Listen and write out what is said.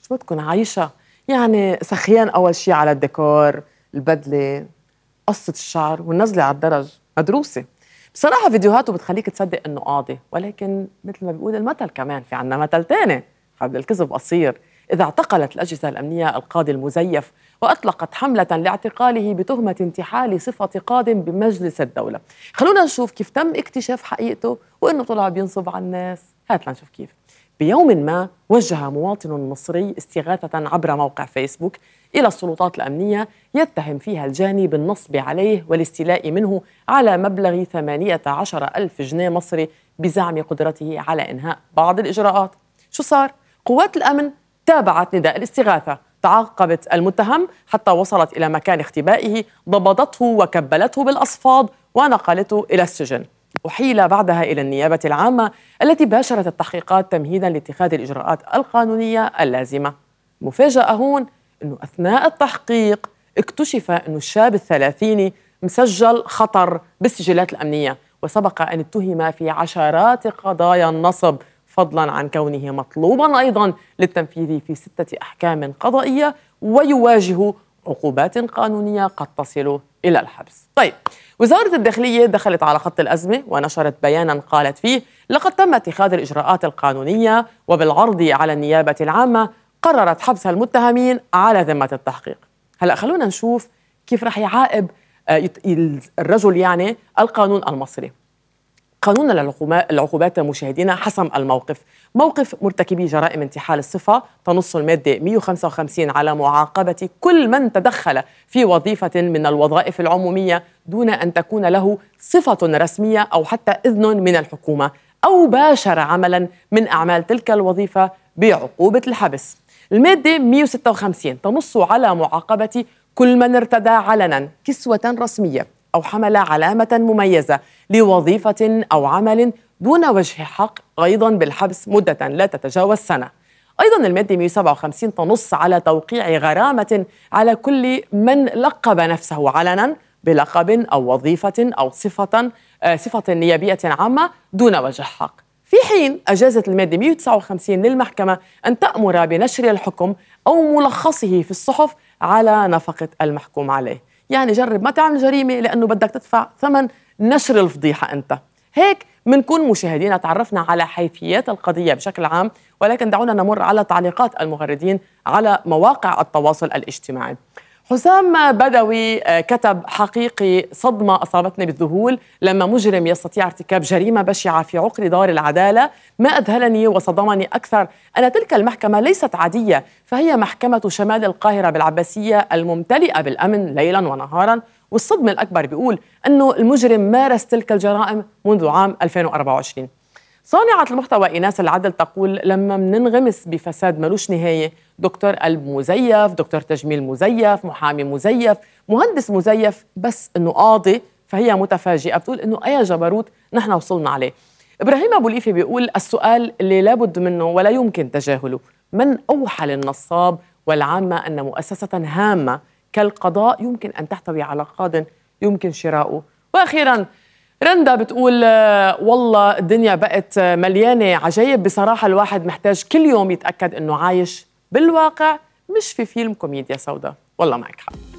شو بدكن عايشة؟ يعني سخيان أول شي على الديكور، البدلة، قصة الشعر والنزلة على الدرج مدروسة. بصراحة فيديوهاته بتخليك تصدق إنه قاضي، ولكن مثل ما بيقول المثل كمان في عنا مثل تاني، حبل الكذب قصير. إذا اعتقلت الأجهزة الأمنية القاضي المزيف وأطلقت حملة لاعتقاله بتهمة انتحال صفة قاض بمجلس الدولة، خلونا نشوف كيف تم اكتشاف حقيقته وإنه طلع بينصب على الناس. هات لنشوف كيف. بيوم ما وجه مواطن مصري استغاثة عبر موقع فيسبوك إلى السلطات الأمنية يتهم فيها الجاني بالنصب عليه والاستيلاء منه على مبلغ 18,000 جنيه مصري بزعم قدرته على إنهاء بعض الإجراءات. شو صار؟ قوات الأمن تابعت نداء الاستغاثة، تعاقبت المتهم حتى وصلت إلى مكان اختبائه، ضبطته وكبلته بالأصفاد ونقلته إلى السجن. أحيل بعدها إلى النيابة العامة التي باشرت التحقيقات تمهيداً لاتخاذ الإجراءات القانونية اللازمة. المفاجأة هون أنه أثناء التحقيق اكتشف أنه الشاب الثلاثيني مسجل خطر بالسجلات الأمنية، وسبق أن اتهم في عشرات قضايا النصب، فضلاً عن كونه مطلوباً أيضاً للتنفيذ في 6 أحكام قضائية ويواجه عقوبات قانونية قد تصل إلى الحبس. طيب، وزارة الداخلية دخلت على خط الأزمة ونشرت بياناً قالت فيه: لقد تم اتخاذ الإجراءات القانونية، وبالعرض على النيابة العامة قررت حبس المتهمين على ذمة التحقيق. هلأ خلونا نشوف كيف رح يعاقب الرجل يعني القانون المصري. قانون العقوبات مشاهدينا حسم الموقف، موقف مرتكبي جرائم انتحال الصفة. تنص المادة 155 على معاقبة كل من تدخل في وظيفة من الوظائف العمومية دون أن تكون له صفة رسمية أو حتى إذن من الحكومة، أو باشر عملا من أعمال تلك الوظيفة بعقوبة الحبس. المادة 156 تنص على معاقبة كل من ارتدى علنا كسوة رسمية أو حمل علامة مميزة لوظيفة أو عمل دون وجه حق، أيضاً بالحبس مدة لا تتجاوز سنة. أيضاً المادة 157 تنص على توقيع غرامة على كل من لقب نفسه علناً بلقب أو وظيفة أو صفة نيابية عامة دون وجه حق، في حين أجازت المادة 159 للمحكمة أن تأمر بنشر الحكم أو ملخصه في الصحف على نفقة المحكوم عليه. يعني جرب ما تعمل جريمة لأنه بدك تدفع ثمن نشر الفضيحة أنت. هيك منكون مشاهدينا تعرفنا على حيثيات القضية بشكل عام، ولكن دعونا نمر على تعليقات المغردين على مواقع التواصل الاجتماعي. حسام بدوي كتب: حقيقي صدمة أصابتني بالذهول لما مجرم يستطيع ارتكاب جريمة بشعة في عقر دار العدالة. ما أذهلني وصدمني أكثر أن تلك المحكمة ليست عادية، فهي محكمة شمال القاهرة بالعباسية الممتلئة بالأمن ليلا ونهارا. والصدمة الأكبر بيقول أنه المجرم مارس تلك الجرائم منذ عام 2024. صانعة المحتوى إيناس العدل تقول: لما مننغمس بفساد ملوش نهاية، دكتور قلب مزيف، دكتور تجميل مزيف، محامي مزيف، مهندس مزيف، بس إنه قاضي، فهي متفاجئة. بتقول إنه أي جبروت نحن وصلنا عليه. إبراهيم أبو ليفي بيقول: السؤال اللي لابد منه ولا يمكن تجاهله، من أوحى للنصاب والعامة أن مؤسسة هامة كالقضاء يمكن أن تحتوي على قاضٍ يمكن شراؤه. وأخيراً رندا بتقول: والله الدنيا بقت مليانة عجايب، بصراحة الواحد محتاج كل يوم يتأكد أنه عايش بالواقع مش في فيلم كوميديا سوداء. والله معك حق.